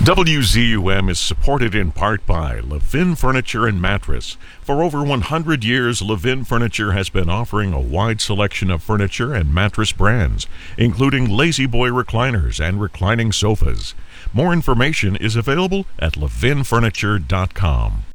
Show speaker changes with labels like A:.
A: WZUM is supported in part by Levin Furniture and Mattress. For over 100 years, Levin Furniture has been offering a wide selection of furniture and mattress brands, including Lazy Boy recliners and reclining sofas. More information is available at levinfurniture.com.